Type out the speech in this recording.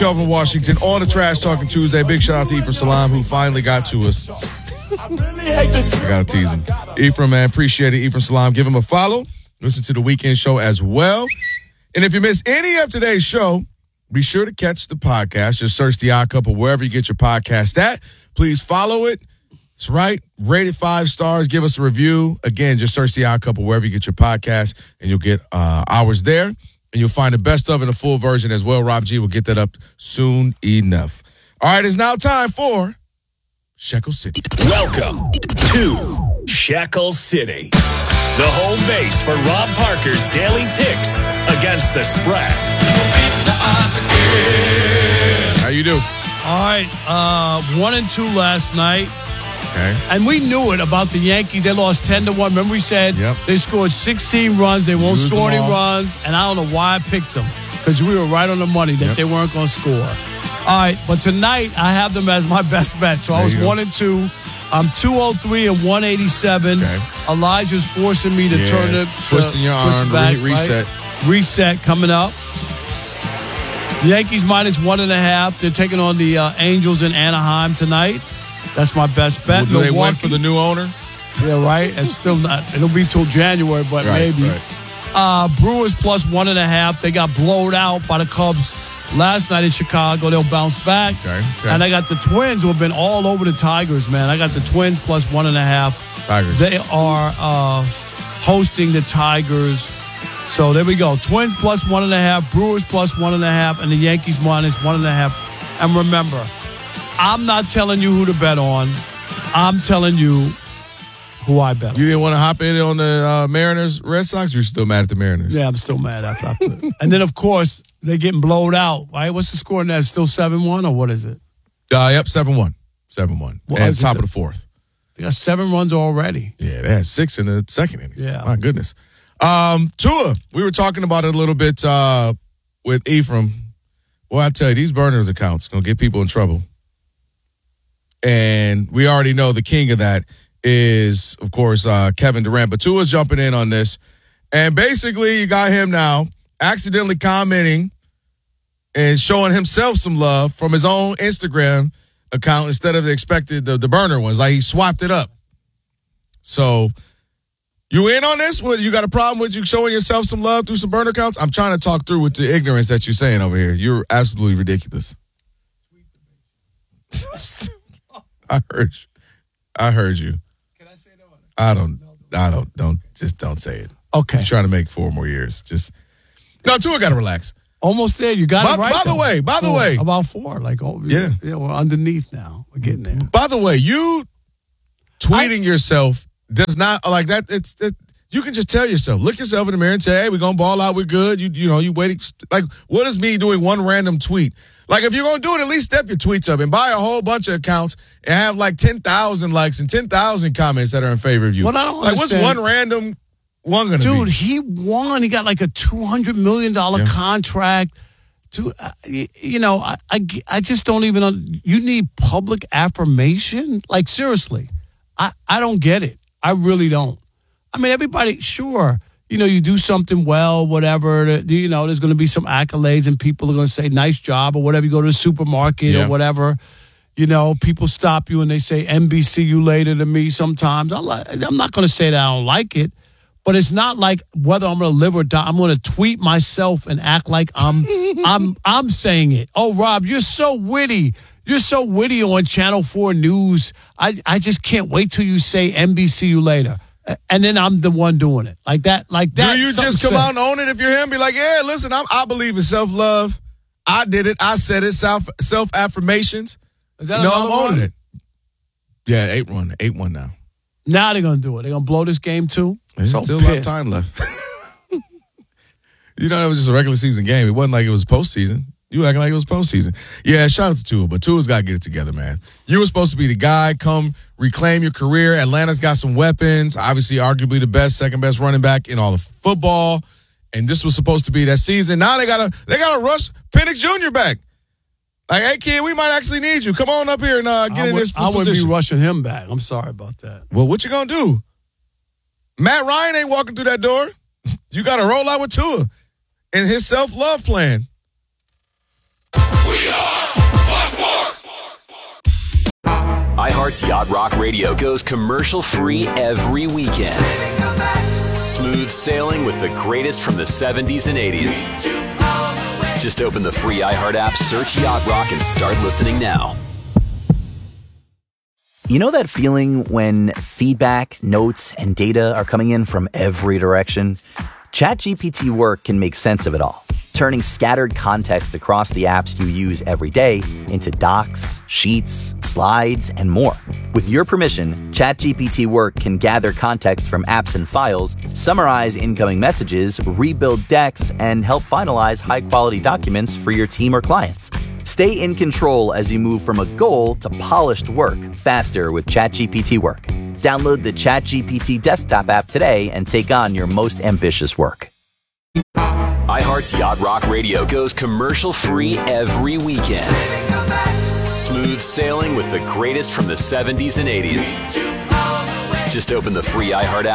Kelvin Washington on the Trash Talking Tuesday. Big shout out to Ephraim Salam, who finally got to us. I gotta tease him. Ephraim, man, appreciate it. Ephraim Salam, give him a follow. Listen to the weekend show as well. And if you miss any of today's show, be sure to catch the podcast. Just search The Odd Couple wherever you get your podcast at. Please follow it. That's right. Rate it 5 stars. Give us a review. Again, just search The Odd Couple wherever you get your podcast, and you'll get ours there. And you'll find the best of in a full version as well. Rob G will get that up soon enough. All right, it's now time for Shekel City. Welcome to Shekel City, the home base for Rob Parker's daily picks against the spread. How you do? All right, 1-2 last night. Okay. And we knew it about the Yankees. They lost 10-1. Remember we said they scored 16 runs. They won't score any runs. And I don't know why I picked them, because we were right on the money that they weren't going to score. All right, but tonight I have them as my best bet. So I was 1-2. I'm 203 and 187. Okay. Elijah's forcing me to turn it. Twisting your arm, back, reset. Right? Reset coming up. Yankees minus 1.5. They're taking on the Angels in Anaheim tonight. That's my best bet. Do they win for the new owner? Yeah, right. And still not. It'll be till January, but maybe. Right. Brewers plus 1.5. They got blowed out by the Cubs last night in Chicago. They'll bounce back. Okay. And I got the Twins, who have been all over the Tigers, man. I got the Twins plus 1.5. Tigers. They are hosting the Tigers. So there we go. Twins plus 1.5, Brewers plus 1.5, and the Yankees minus 1.5. And remember, I'm not telling you who to bet on. I'm telling you who I bet on. You didn't want to hop in on the Mariners, Red Sox? You're still mad at the Mariners? Yeah, I'm still mad after. And then, of course, they're getting blowed out, right? What's the score in that? Still 7-1, or what is it? Yep, 7-1. 7-1. And top of the fourth. They got 7 runs already. Yeah, they had 6 in the second inning. Yeah. My goodness. Tua, we were talking about it a little bit with Ephraim. Well, I tell you, these burners accounts going to get people in trouble. And we already know the king of that is, of course, Kevin Durant. But Tua's jumping in on this. And basically, you got him now accidentally commenting and showing himself some love from his own Instagram account instead of the expected, the burner ones. Like, he swapped it up. So, you in on this? What, you got a problem with you showing yourself some love through some burner accounts? I'm trying to talk through with the ignorance that you're saying over here. You're absolutely ridiculous. I heard you. Can I say that? Don't say it. Okay. You're trying to make 4 more years. No, Tua got to relax. Almost there. You got it right. By the way. About 4. Yeah, we're underneath now. We're getting there. By the way, you tweeting yourself does not, like that, you can just tell yourself, look yourself in the mirror and say, hey, we're going to ball out, we're good. You waiting. Like, what is me doing one random tweet? Like, if you're going to do it, at least step your tweets up and buy a whole bunch of accounts and have like 10,000 likes and 10,000 comments that are in favor of you. What I don't understand. What's one random one going to be? Dude, he won. He got like a $200 million contract. I just don't even, you need public affirmation? Like, seriously, I don't get it. I really don't. I mean, everybody, sure, you do something well, whatever, there's going to be some accolades and people are going to say, nice job or whatever. You go to the supermarket or whatever, people stop you and they say, NBC you later than me sometimes. I'm not going to say that I don't like it, but it's not like whether I'm going to live or die. I'm going to tweet myself and act like I'm saying it. Oh, Rob, you're so witty. You're so witty on Channel 4 News. I just can't wait till you say NBC you later. And then I'm the one doing it. Like that. Do you just come out and own it if you're him? Be like, yeah, listen, I believe in self-love. I did it. I said it. Self-affirmations. Is that I'm owning it. Yeah, 8-1 now. Now they're going to do it. They're going to blow this game too. There's still a lot of time left. It was just a regular season game. It wasn't like it was postseason. You acting like it was postseason. Yeah, shout out to Tua, but Tua's got to get it together, man. You were supposed to be the guy, come reclaim your career. Atlanta's got some weapons. Obviously, arguably the second best running back in all of football. And this was supposed to be that season. Now they gotta rush Penix Jr. back. Like, hey, kid, we might actually need you. Come on up here and get in this position. I wouldn't be rushing him back. I'm sorry about that. Well, what you gonna do? Matt Ryan ain't walking through that door. You got to roll out with Tua and his self-love plan. We iHeart's Yacht Rock Radio goes commercial-free every weekend. Smooth sailing with the greatest from the 70s and 80s. Just open the free iHeart app, search Yacht Rock, and start listening now. You know that feeling when feedback, notes, and data are coming in from every direction? ChatGPT Work can make sense of it all, turning scattered context across the apps you use every day into docs, sheets, slides, and more. With your permission, ChatGPT Work can gather context from apps and files, summarize incoming messages, rebuild decks, and help finalize high-quality documents for your team or clients. Stay in control as you move from a goal to polished work faster with ChatGPT Work. Download the ChatGPT desktop app today and take on your most ambitious work. iHeart's Yacht Rock Radio goes commercial-free every weekend. Smooth sailing with the greatest from the 70s and 80s. Just open the free iHeart app.